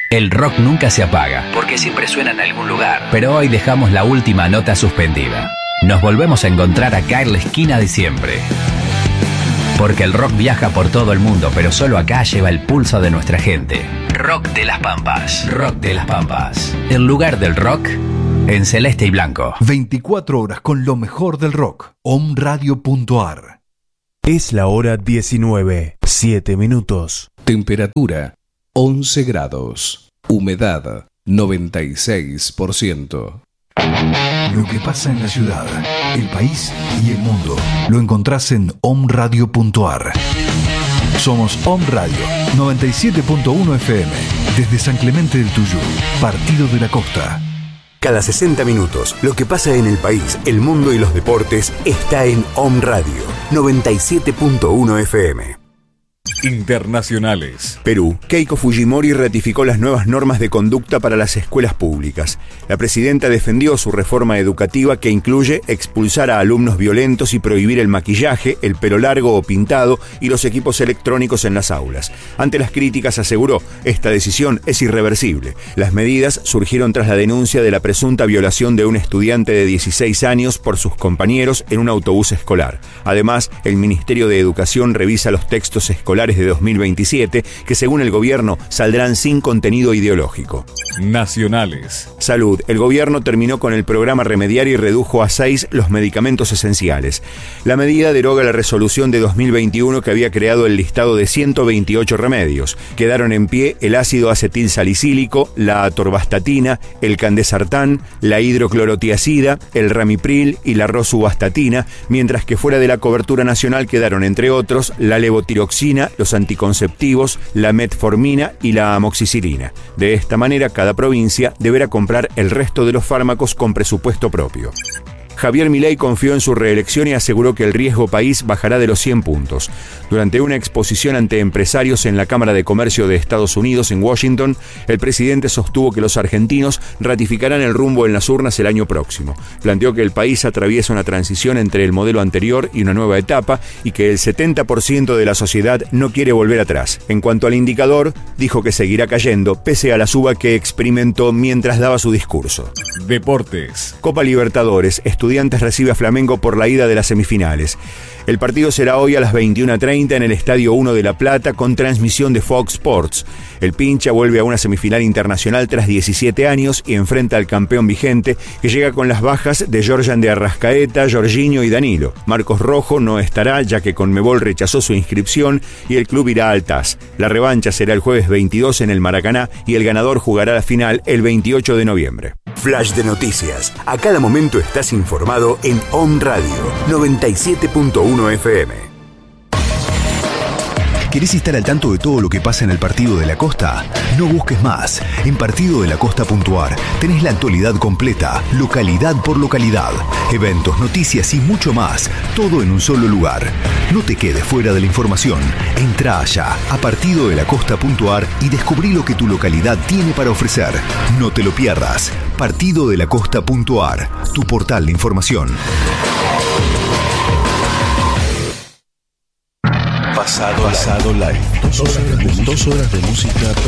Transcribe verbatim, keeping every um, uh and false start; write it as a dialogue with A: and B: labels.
A: El rock nunca se apaga, porque siempre suena en algún lugar. Pero hoy dejamos la última nota suspendida. Nos volvemos a encontrar acá en la esquina de siempre. Porque el rock viaja por todo el mundo, pero solo acá lleva el pulso de nuestra gente. Rock de las Pampas. Rock de las Pampas. El lugar del rock en celeste y blanco.
B: veinticuatro horas con lo mejor del rock. omradio punto ar.
C: Es la hora diecinueve, siete minutos.
D: Temperatura once grados. Humedad noventa y seis por ciento.
B: Lo que pasa en la ciudad, el país y el mundo lo encontrás en omradio punto ar. Somos Om Radio noventa y siete punto uno F M desde San Clemente del Tuyú, Partido de la Costa.
E: Cada sesenta minutos, lo que pasa en el país, el mundo y los deportes está en Om Radio noventa y siete punto uno F M.
D: Internacionales.
E: Perú. Keiko Fujimori ratificó las nuevas normas de conducta para las escuelas públicas. La presidenta defendió su reforma educativa que incluye expulsar a alumnos violentos y prohibir el maquillaje, el pelo largo o pintado y los equipos electrónicos en las aulas. Ante las críticas aseguró, esta decisión es irreversible. Las medidas surgieron tras la denuncia de la presunta violación de un estudiante de dieciséis años por sus compañeros en un autobús escolar. Además, el Ministerio de Educación revisa los textos escolares de dos mil veintisiete, que según el gobierno saldrán sin contenido ideológico.
D: Nacionales.
E: Salud. El gobierno terminó con el programa Remediar y redujo a seis los medicamentos esenciales. La medida deroga la resolución de dos mil veintiuno que había creado el listado de ciento veintiocho remedios. Quedaron en pie el ácido acetil salicílico, la atorvastatina, el candesartán, la hidroclorotiazida, el ramipril y la rosuvastatina, mientras que fuera de la cobertura nacional quedaron, entre otros, la levotiroxina, los anticonceptivos, la metformina y la amoxicilina. De esta manera, cada provincia deberá comprar el resto de los fármacos con presupuesto propio. Javier Milei confió en su reelección y aseguró que el riesgo país bajará de los cien puntos. Durante una exposición ante empresarios en la Cámara de Comercio de Estados Unidos en Washington, el presidente sostuvo que los argentinos ratificarán el rumbo en las urnas el año próximo. Planteó que el país atraviesa una transición entre el modelo anterior y una nueva etapa y que el setenta por ciento de la sociedad no quiere volver atrás. En cuanto al indicador, dijo que seguirá cayendo pese a la suba que experimentó mientras daba su discurso.
D: Deportes.
E: Copa Libertadores. Estudiantes recibe a Flamengo por la ida de las semifinales. El partido será hoy a las veintiuna treinta en el Estadio uno de La Plata con transmisión de Fox Sports. El Pincha vuelve a una semifinal internacional tras diecisiete años y enfrenta al campeón vigente que llega con las bajas de Georgian de Arrascaeta, Jorginho y Danilo. Marcos Rojo no estará ya que Conmebol rechazó su inscripción y el club irá al T A S. La revancha será el jueves veintidós en el Maracaná y el ganador jugará la final el veintiocho de noviembre. Flash de noticias. A cada momento estás informado en Om Radio noventa y siete punto uno F M.
B: ¿Querés estar al tanto de todo lo que pasa en el Partido de la Costa? No busques más. En partido de la costa punto ar tenés la actualidad completa, localidad por localidad, eventos, noticias y mucho más, todo en un solo lugar. No te quedes fuera de la información. Entrá allá a partido de la costa punto ar y descubrí lo que tu localidad tiene para ofrecer. No te lo pierdas. partido de la costa punto ar, tu portal de información.
C: Pasado, pasado live. Dos horas de, dos horas de música